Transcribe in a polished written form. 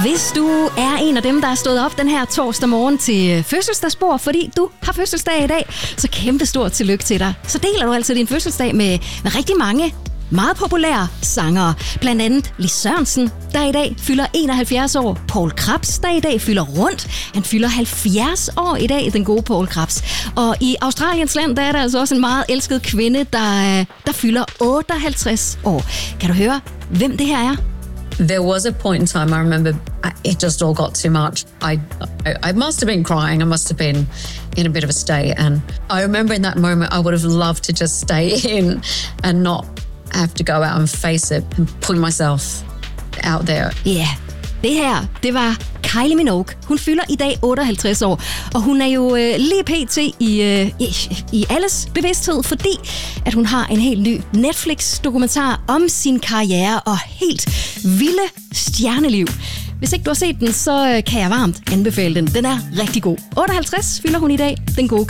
Hvis du er en af dem, der er stået op den her torsdag morgen til fødselsdagsbord, fordi du har fødselsdag i dag, så kæmpe stort tillykke til dig. Så deler du altså din fødselsdag med rigtig mange meget populære sangere. Blandt andet Lis Sørensen, der i dag fylder 71 år. Poul Krebs, der i dag fylder rundt. Han fylder 70 år i dag, den gode Poul Krebs. Og i Australiens land, der er der altså også en meget elsket kvinde, der fylder 58 år. Kan du høre, hvem det her er? There was a point in time I remember it just all got too much. I must have been crying. I must have been in a bit of a state. And I remember in that moment I would have loved to just stay in and not have to go out and face it and put myself out there. Ja, det her, det var Kylie Minogue. Hun fylder i dag 58 år, og hun er jo lige pt. I alles bevidsthed, fordi at hun har en helt ny Netflix-dokumentar om sin karriere og helt vilde stjerneliv. Hvis ikke du har set den, så kan jeg varmt anbefale den. Den er rigtig god. 58 fylder hun i dag, den gode